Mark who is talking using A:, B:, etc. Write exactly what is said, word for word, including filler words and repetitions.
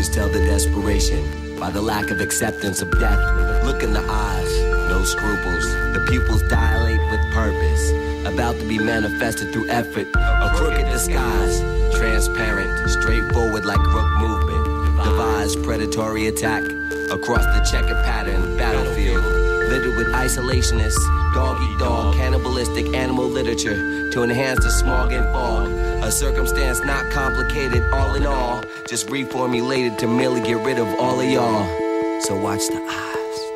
A: stories tell the desperation by the lack of acceptance of death. Look in the eyes, no scruples. The pupils dilate with purpose, about to be manifested through effort. A crooked disguise, transparent, straightforward like rook movement. Devised predatory attack across the checkered pattern battlefield. Littered with isolationists, dog-eat-dog, cannibalistic animal literature to enhance the smog and fog. A circumstance not complicated, all in all, just reformulated to merely get rid of all of y'all. So watch the eyes.